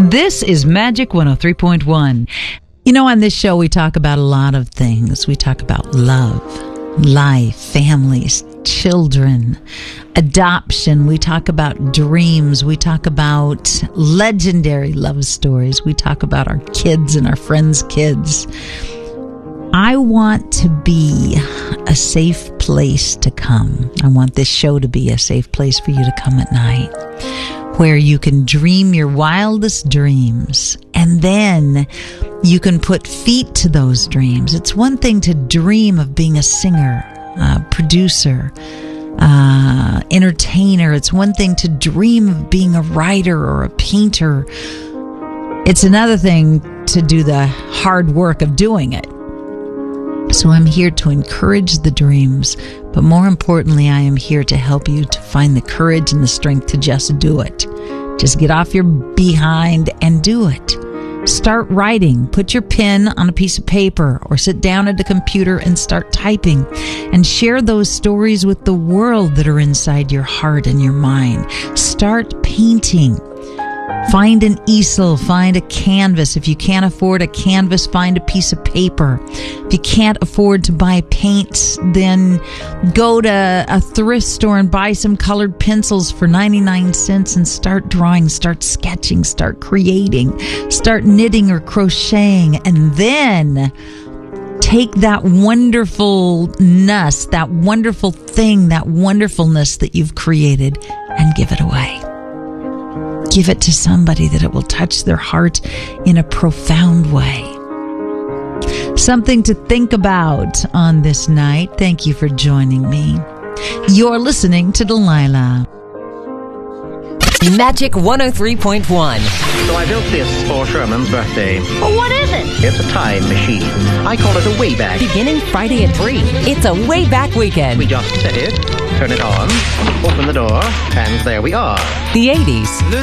This is Magic 103.1. You know, on this show, we talk about a lot of things. We talk about love, life, families, children, adoption. We talk about dreams. We talk about legendary love stories. We talk about our kids and our friends' kids. I want to be a safe place to come. I want this show to be a safe place for you to come at night, where you can dream your wildest dreams, and then you can put feet to those dreams. It's one thing to dream of being a singer, producer, entertainer. It's one thing to dream of being a writer or a painter. It's another thing to do the hard work of doing it. So I'm here to encourage the dreams, but more importantly, I am here to help you to find the courage and the strength to just do it. Just get off your behind and do it. Start writing. Put your pen on a piece of paper or sit down at a computer and start typing, and share those stories with the world that are inside your heart and your mind. Start painting. Find an easel, find a canvas. If you can't afford a canvas, find a piece of paper. If you can't afford to buy paints, then go to a thrift store and buy some colored pencils for 99 cents and start drawing, start sketching, start creating, start knitting or crocheting, and then take that wonderfulness, that wonderful thing, that wonderfulness that you've created, and give it away. Give it to somebody that it will touch their heart in a profound way. Something to think about on this night. Thank you for joining me. You're listening to Delilah. Magic 103.1. So I built this for Sherman's birthday. Well, what is it? It's a time machine. I call it a Wayback. Beginning Friday at 3. It's a Wayback Weekend. We just set it, turn it on, open the door, and there we are. The 80s.